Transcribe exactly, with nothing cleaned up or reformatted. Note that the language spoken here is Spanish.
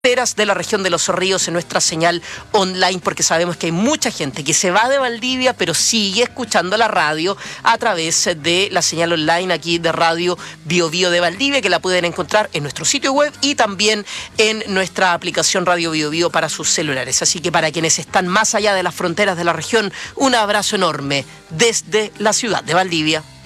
de la región de Los Ríos en nuestra señal online, porque sabemos que hay mucha gente que se va de Valdivia pero sigue escuchando la radio a través de la señal online aquí de Radio Bio Bio de Valdivia, que la pueden encontrar en nuestro sitio web y también en nuestra aplicación Radio Bio Bio para sus celulares. Así que para quienes están más allá de las fronteras de la región, un abrazo enorme desde la ciudad de Valdivia.